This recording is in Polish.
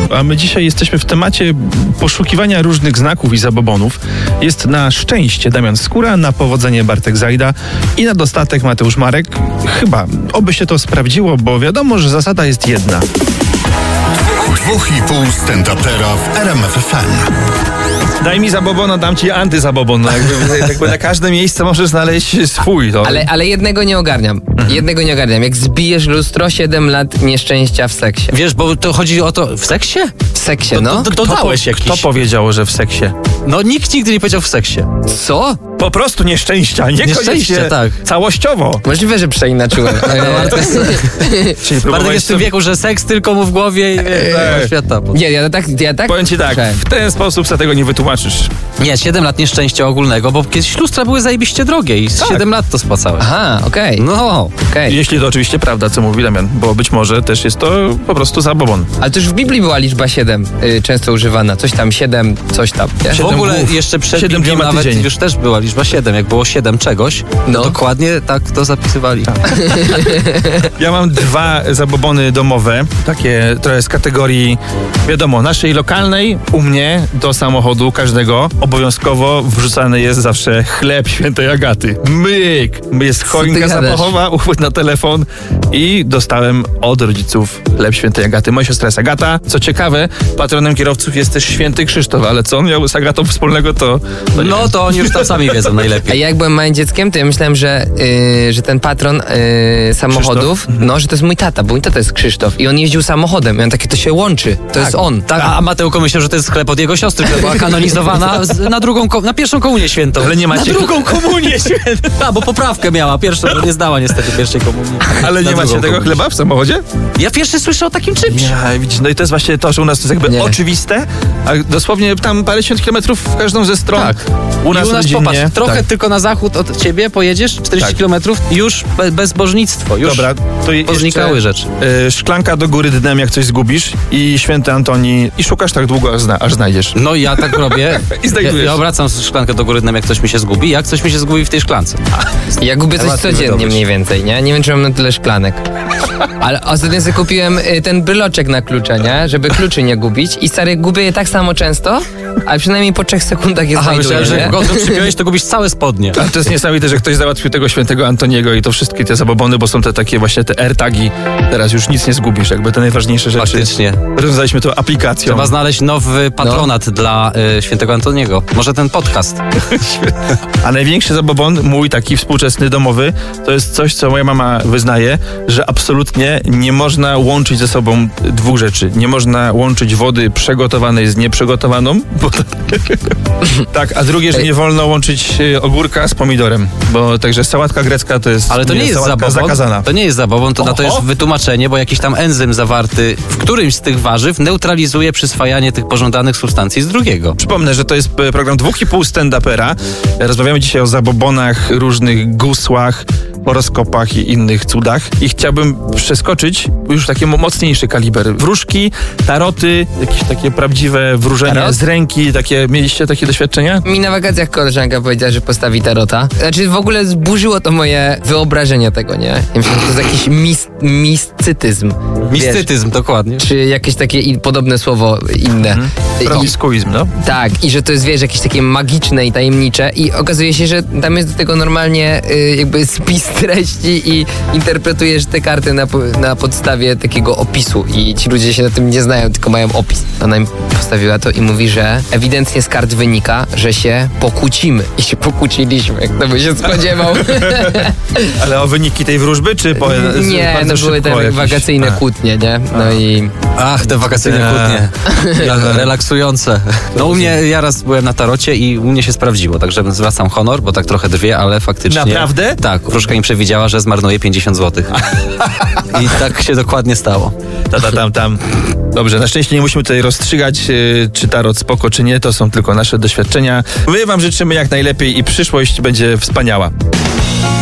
A my dzisiaj jesteśmy w temacie poszukiwania różnych znaków i zabobonów. Jest na szczęście Damian Skóra, na powodzenie Bartek Zajda i na dostatek Mateusz Marek. Chyba, oby się to sprawdziło, bo wiadomo, że zasada jest jedna. 2,5 stand-upera w RMF FM. Daj mi zabobona, dam ci antyzabobon. No jakby na każde miejsce możesz znaleźć swój. To... Ale jednego nie ogarniam. Jednego nie ogarniam. Jak zbijesz lustro, 7 lat nieszczęścia w seksie. Wiesz, bo to chodzi o to... W seksie? W seksie, no. Dodałeś jakiś... Kto powiedział, że w seksie? No nikt nigdy nie powiedział w seksie. Co? Po prostu nieszczęścia, Nieszczęście, tak. Całościowo. Możliwe, że przeinaczyłem. Czyli Bartek jest w tym wieku, że seks tylko mu w głowie i świata. Nie, ja tak... Powiem ci tak, w ten sposób sobie tego nie wytłumaczysz. Nie, 7 lat nieszczęścia ogólnego, bo kiedyś lustra były zajebiście drogie i 7 lat to spłacałeś. Aha, okej. No. Okej. Jeśli to oczywiście prawda, co mówi Damian, bo być może też jest to po prostu zabobon. Ale to już w Biblii była liczba 7 często używana. Coś tam 7, coś tam. Nie? W 7 ogóle głów. jeszcze przed 7 Biblią dni ma nawet tydzień. już też była liczba 7. Jak było 7 czegoś, No. to dokładnie tak to zapisywali. Ja mam 2 zabobony domowe, takie trochę z kategorii, wiadomo, naszej lokalnej. U mnie do samochodu każdego obowiązkowo wrzucany jest zawsze chleb świętej Agaty. Myk! Jest choinka zapachowa, uchwyt na telefon i dostałem od rodziców chleb świętej Agaty. Moja siostra jest Agata. Co ciekawe, patronem kierowców jest też święty Krzysztof, ale co on miał z Agatą wspólnego, to nie No wiem. to oni już tam sami wiedzą A najlepiej. ja jak byłem małym dzieckiem, to ja myślałem, że ten patron samochodów, no, że to jest mój tata, bo mój tata jest Krzysztof i on jeździł samochodem i on takie, to się łączy, to jest on. Tak, a Mateuko myślał, że to jest sklep od jego siostry, która była kanonizowana na pierwszą komunię świętą. Ale nie macie... Na drugą komunię świętą. A, bo poprawkę miała. Pierwszą, bo nie zdała niestety pierwszej komunii. Ale nie Na macie drugą tego komunię. chleba w samochodzie? Ja pierwszy słyszę o takim czymś. Nie, widzisz, no i to jest właśnie to, że u nas to jest jakby Nie. oczywiste, a dosłownie tam parędziesiąt kilometrów w każdą ze stron. Tak. U nas rodzinnie, popatrz, trochę tak. tylko na zachód od ciebie pojedziesz, 40 Tak. kilometrów, już bezbożnictwo, już Dobra, to poznikały rzeczy. Szklanka do góry dnem, jak coś zgubisz i święty Antoni i szukasz tak długo, aż znajdziesz. No ja tak robię. I znajdujesz. Ja obracam szklankę do góry dnem, jak coś mi się zgubi, jak coś mi się zgubi w tej szklance. Ja gubię coś Łatwiej codziennie wydobyć. mniej więcej, nie? Nie wiem, czy mam na tyle szklanek. Ale ostatnio sobie kupiłem ten bryloczek na klucze, nie? Żeby kluczy nie gubić i stary, gubię je tak samo często, ale przynajmniej po 3 sekundach je znajduję, myślałem, że nie? jak go przypiąłeś, to gubisz całe spodnie. A to jest niesamowite, że ktoś załatwił tego świętego Antoniego i to wszystkie te zabobony, bo są te takie właśnie te AirTagi. Teraz już nic nie zgubisz, jakby te najważniejsze rzeczy. Faktycznie. Rozwiązaliśmy to aplikacją. Trzeba znaleźć nowy patronat dla świętego Antoniego. Może ten podcast. A największy zabobon, mój taki współczesny, domowy, to jest coś, co moja mama wyznaje, że absolutnie nie można łączyć ze sobą 2 rzeczy. Nie można łączyć wody przygotowanej z nieprzygotowaną, bo tak, a drugie, że nie wolno łączyć ogórka z pomidorem, bo także sałatka grecka to jest Ale to nie jest sałatka zabobon. zakazana. To nie jest zabobon, to na to jest wytłumaczenie, bo jakiś tam enzym zawarty w którymś z tych warzyw neutralizuje przyswajanie tych pożądanych substancji z drugiego. Przypomnę, że to jest program 2,5 stand-upera. Rozmawiamy dzisiaj o zabobonach, różnych gusłach, horoskopach i innych cudach. I chciałbym przeskoczyć już taki mocniejszy kaliber. Wróżki, taroty, jakieś takie prawdziwe wróżenie Tarot? z ręki. Mieliście takie doświadczenia? Mi na wakacjach koleżanka powiedziała, że postawi tarota. Znaczy w ogóle zburzyło to moje wyobrażenie tego, nie? Ja myślę, że to jest jakiś miscytyzm. Mistytyzm, dokładnie. Czy jakieś takie podobne słowo inne. Promiskuizm, no. Tak, i że to jest, wiesz, jakieś takie magiczne i tajemnicze i okazuje się, że tam jest do tego normalnie jakby spis treści i interpretujesz te karty na podstawie takiego opisu i ci ludzie się na tym nie znają, tylko mają opis. Ona im postawiła to i mówi, że ewidentnie z kart wynika, że się pokłócimy. I się pokłóciliśmy, jak to by się spodziewał. Ale o wyniki tej wróżby, czy Nie, bardzo no były szybko te jakieś? wakacyjne kłótnie, nie? No i... Ach, te wakacyjne kłótnie. Relaksujące. No u mnie, ja raz byłem na tarocie i u mnie się sprawdziło, także zwracam honor, bo tak trochę drwię, ale faktycznie... Naprawdę? Tak, wróżka mi przewidziała, że zmarnuje 50 zł. I tak się dokładnie stało. Tam. Dobrze, na szczęście nie musimy tutaj rozstrzygać, czy tarot spoko, czy nie. To są tylko nasze doświadczenia. My wam życzymy jak najlepiej i przyszłość będzie wspaniała.